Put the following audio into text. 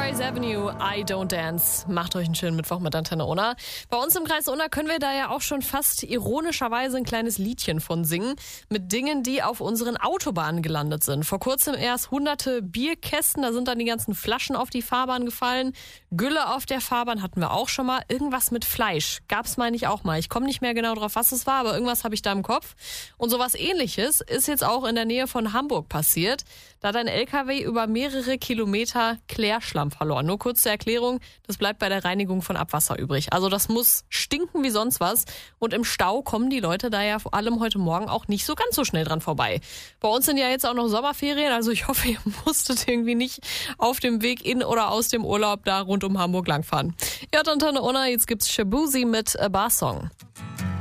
Sunrise Avenue, I Don't Dance. Macht euch einen schönen Mittwoch mit Antenne Unna. Bei uns im Kreis Unna können wir da ja auch schon fast ironischerweise ein kleines Liedchen von singen. Mit Dingen, die auf unseren Autobahnen gelandet sind. Vor kurzem erst hunderte Bierkästen, da sind dann die ganzen Flaschen auf die Fahrbahn gefallen. Gülle auf der Fahrbahn hatten wir auch schon mal. Irgendwas mit Fleisch gab's, meine ich, auch mal. Ich komme nicht mehr genau drauf, was es war, aber irgendwas habe ich da im Kopf. Und sowas Ähnliches ist jetzt auch in der Nähe von Hamburg passiert. Da hat ein LKW über mehrere Kilometer Klärschlamm verloren. Nur kurz zur Erklärung, das bleibt bei der Reinigung von Abwasser übrig. Also das muss stinken wie sonst was. Und im Stau kommen die Leute da ja vor allem heute Morgen auch nicht so ganz so schnell dran vorbei. Bei uns sind ja jetzt auch noch Sommerferien, also ich hoffe, ihr musstet irgendwie nicht auf dem Weg in oder aus dem Urlaub da rund um Hamburg langfahren. Ihr hört Antenne Unna, jetzt gibt's Shabuzi mit A Bar Song.